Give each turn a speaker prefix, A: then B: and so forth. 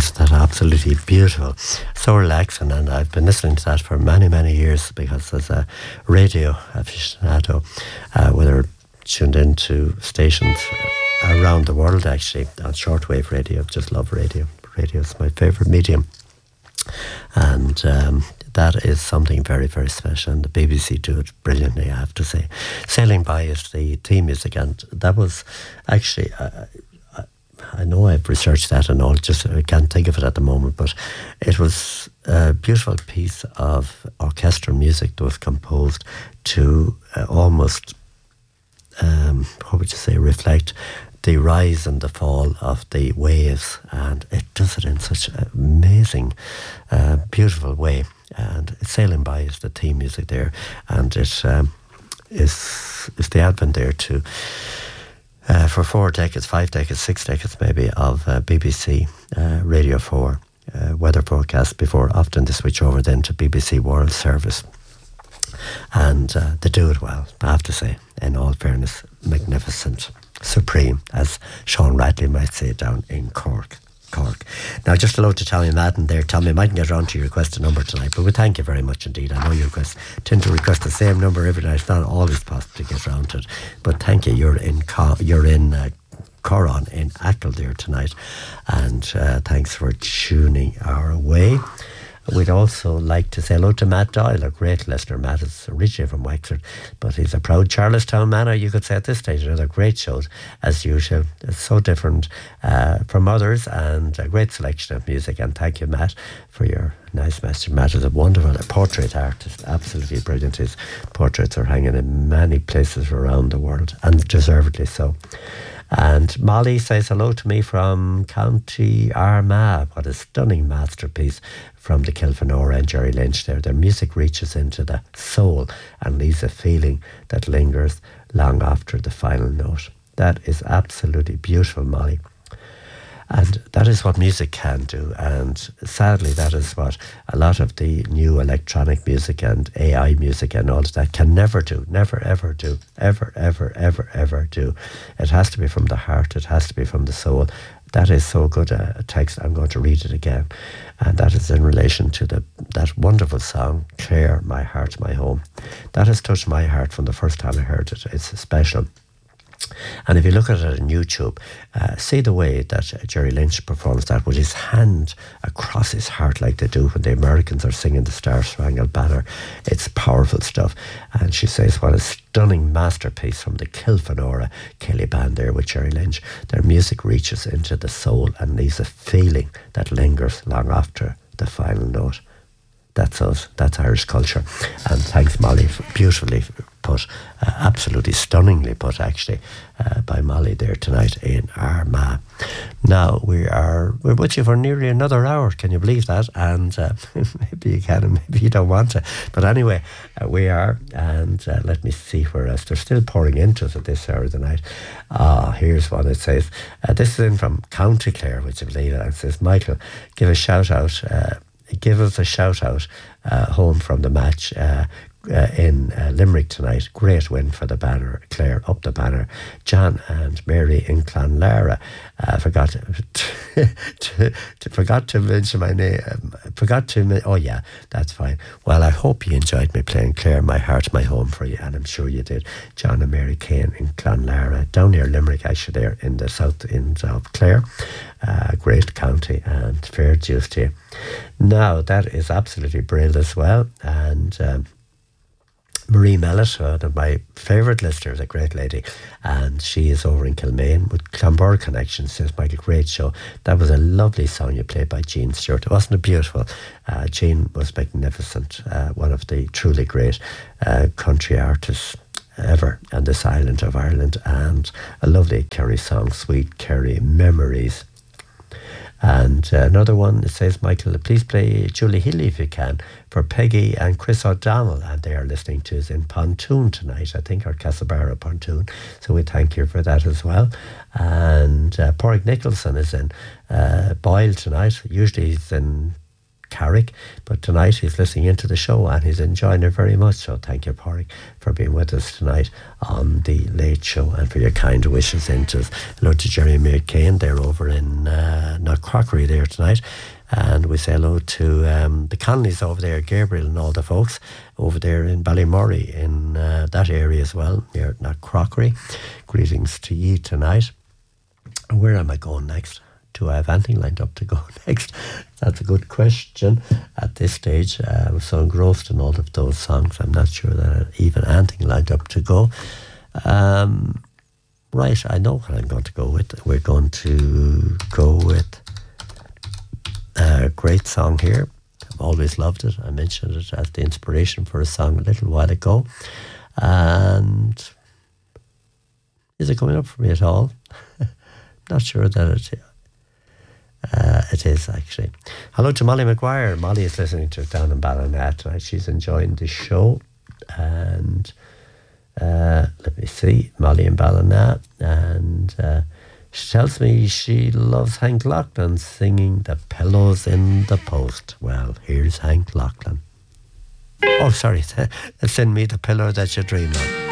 A: Isn't that absolutely beautiful? So relaxing, and I've been listening to that for many, many years because as a radio aficionado, whether tuned into stations around the world actually on shortwave radio, just love radio. Radio is my favourite medium. And that is something very, very special, and the BBC do it brilliantly, I have to say. Sailing By is the theme music, and that was actually... I know I've researched that and all, just I can't think of it at the moment, but it was a beautiful piece of orchestral music that was composed to almost, what would you say, reflect the rise and the fall of the waves, and it does it in such an amazing, beautiful way. And Sailing By is the theme music there, and it is the advent there to... for 4 decades, 5 decades, 6 decades maybe of BBC Radio 4 weather forecast before often they switch over then to BBC World Service. And they do it well, I have to say, in all fairness, magnificent, supreme, as Sean Radley might say down in Cork. Now, just hello to Tommy Madden there. Tommy, I mightn't get around to your request a number tonight, but we thank you very much indeed. I know you tend to request the same number every night. It's not always possible to get around to it, but thank you. You're in Coron in Achill there tonight, and thanks for tuning our way. We'd also like to say hello to Matt Doyle, a great listener. Matt is originally from Wexford, but he's a proud Charlestown man, or you could say at this stage. Another great show, as usual. It's so different from others, and a great selection of music. And thank you, Matt, for your nice message. Matt is a wonderful portrait artist, absolutely brilliant. His portraits are hanging in many places around the world, and deservedly so. And Molly says hello to me from County Armagh. What a stunning masterpiece from the Kilfenora and Jerry Lynch there. Their music reaches into the soul and leaves a feeling that lingers long after the final note. That is absolutely beautiful, Molly. And that is what music can do, and sadly that is what a lot of the new electronic music and AI music and all of that can never do, never ever do, ever do. It has to be from the heart, it has to be from the soul. That is so good a text, I'm going to read it again, and that is in relation to that wonderful song, Clare, My Heart, My Home. That has touched my heart from the first time I heard it. It's special. And if you look at it on YouTube, see the way that Jerry Lynch performs that with his hand across his heart like they do when the Americans are singing the Star Spangled Banner. It's powerful stuff. And she says, what a stunning masterpiece from the Kilfenora Kelly band there with Jerry Lynch. Their music reaches into the soul and leaves a feeling that lingers long after the final note. That's us. That's Irish culture. And thanks, Molly, for beautifully put, absolutely stunningly put, actually, by Molly there tonight in Armagh. Now, we're with you for nearly another hour. Can you believe that? And maybe you can and maybe you don't want to. But anyway, we are. And let me see where else. They're still pouring into us at this hour of the night. Here's one. It says, this is in from County Clare, which I believe, and it says, Michael, give us a shout out home from the match in Limerick tonight. Great win for the Banner. Clare up the Banner. John and Mary in Clonlara. Forgot to mention my name. Oh yeah, that's fine. Well, I hope you enjoyed me playing Clare, My Heart, My Home for you, and I'm sure you did. John and Mary Kane in Clonlara, down near Limerick, actually, there in the south end of Clare. Great county, and fair dues to you. Now, that is absolutely brilliant as well. And Marie Mellett, one of my favourite listeners, a great lady, and she is over in Kilmaine with Clonbur Connection. Says, Michael, great show. That was a lovely song you played by Jean Stewart. Wasn't it beautiful? Jean was magnificent, one of the truly great country artists ever on this island of Ireland, and a lovely Kerry song, Sweet Kerry Memories. And another one, it says, Michael, please play Julie Healy if you can for Peggy and Chris O'Donnell, and they are listening to us in Pontoon tonight, I think, or Castlebarra Pontoon, so we thank you for that as well. And Porrick Nicholson is in Boyle tonight. Usually he's in Carrick, but tonight he's listening into the show and he's enjoying it very much. So thank you, Porrick, for being with us tonight on the Late Show and for your kind wishes into us. Hello to Jerry McCain, they're over in not Crockery there tonight. And we say hello to the Conleys over there, Gabriel and all the folks over there in Ballymurray, in that area as well, near Crockery. Greetings to you tonight. Where am I going next? Do I have anything lined up to go next? That's a good question at this stage. I was so engrossed in all of those songs, I'm not sure that I have even anything lined up to go. Right, I know what I'm going to go with. We're going to go with a great song here. I've always loved it. I mentioned it as the inspiration for a song a little while ago. And is it coming up for me at all? Not sure that it is, actually. Hello to Molly McGuire. Molly is listening to it down in Ballina tonight. She's enjoying the show. And let me see, Molly in Ballina. And she tells me she loves Hank Lachlan singing The Pillows in the Post. Well, here's Hank Lachlan. Oh, sorry. Send me the pillow that you dream of.